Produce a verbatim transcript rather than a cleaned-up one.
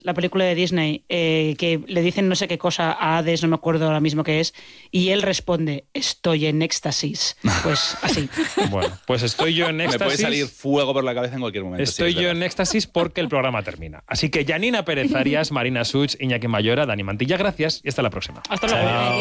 la película de Disney, eh, que le dicen no sé qué cosa a Hades, no me acuerdo ahora mismo qué es, y él responde, estoy en éxtasis. Pues así. Bueno, pues estoy yo en éxtasis. Me puede salir fuego por la cabeza en cualquier momento. Estoy sí, yo en éxtasis porque el programa termina. Así que Janina Pérez Arias, Marina Such, Iñaki Mayora, Dani Mantilla, gracias y hasta la próxima. Hasta luego. Chao.